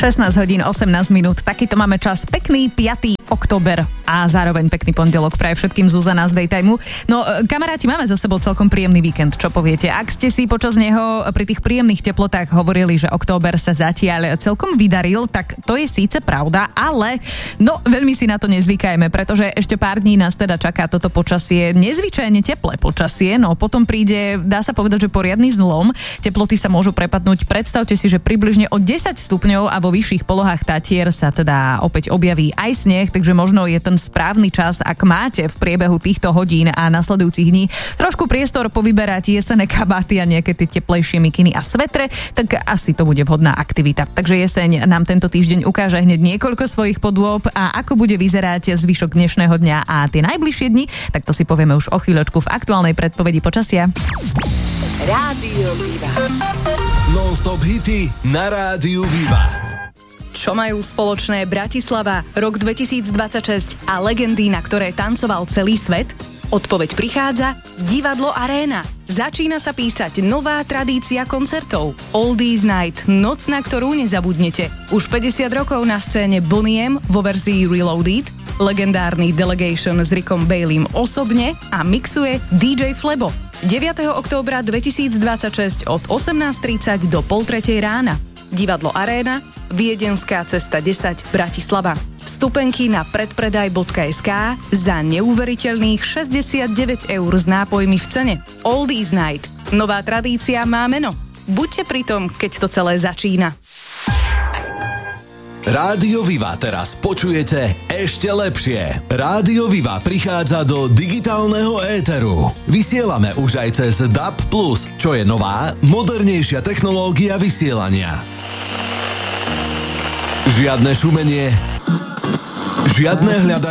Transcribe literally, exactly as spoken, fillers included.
šestnásť hodín osemnásť minút, takýto máme čas. Pekný piaty október a zároveň pekný pondelok praje všetkým Zuzana z Daytimeu. No kamaráti, máme za sebou celkom príjemný víkend, čo poviete? Ak ste si počas neho pri tých príjemných teplotách hovorili, že október sa zatiaľ celkom vydaril, tak to je síce pravda, ale no veľmi si na to nezvykajme, pretože ešte pár dní nás teda čaká toto počasie, nezvyčajne teplé počasie, no potom príde, dá sa povedať, že poriadny zlom, teploty sa môžu prepadnúť. Predstavte si, že približne o desať stupňov a vo vyšších polohách Tatier sa teda opäť objaví aj sneh, takže možno je ten správny čas, ak máte v priebehu týchto hodín a nasledujúcich dní trošku priestor povyberať jesenné kabáty a nejaké tie teplejšie mikiny a svetre, tak asi to bude vhodná aktivita. Takže jeseň nám tento týždeň ukáže hneď niekoľko svojich podôb a ako bude vyzerať zvyšok dnešného dňa a tie najbližšie dni, tak to si povieme už o chvíľočku v aktuálnej predpovedi počasia. Rádio Viva. Non-stop hity na Rádiu Viva. Čo majú spoločné Bratislava, rok dvetisícdvadsaťšesť a legendy, na ktoré tancoval celý svet? Odpoveď prichádza Divadlo Aréna. Začína sa písať nová tradícia koncertov. Oldies Night, noc, na ktorú nezabudnete. Už päťdesiat rokov na scéne Boney M vo verzii Reloaded, legendárny Delegation s Rickom Baileym osobne a mixuje dý džej Flebo. deviateho októbra dvetisícdvadsaťšesť od osemnásť tridsať do pol tretej rána. Divadlo Aréna, Viedenská cesta desať, Bratislava. Vstupenky na predpredaj bodka es ká za neuveriteľných šesťdesiatdeväť eur s nápojmi v cene. Oldies Night. Nová tradícia má meno. Buďte pri tom, keď to celé začína. Rádio Viva teraz počujete ešte lepšie. Rádio Viva prichádza do digitálneho éteru. Vysielame už aj cez dé á bé plus, čo je nová, modernejšia technológia vysielania. Žiadne šumenie, žiadne hľadanie